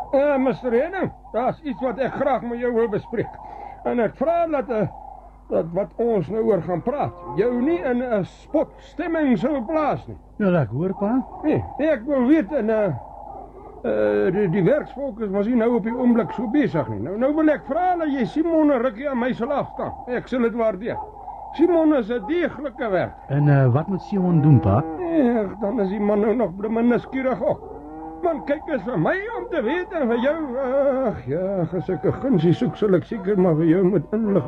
Mr. Henning, daar's iets wat ek graag met jou wil bespreek. En ek vra dat wat ons nou oor gaan praat, jou nie in 'n spotstemming sou plaas nie. Ja, ek hoor, pa. Nee, ek wil weet die werksvolk is mos nie nou op die oomblik so besig nie. Nou wil ek vra dat jy Simon en Rikkie aan my sal afstaan. Ek sal dit waardeer. Simon is 'n deeglike werk. En wat moet Simon doen, pa? Dan is die man nou nog blomme nuuskierig ook. Man, kyk eens vir my om te weet en vir jou, ag ja, as ek 'n gunsie soek, sal ek seker maar vir jou moet inlig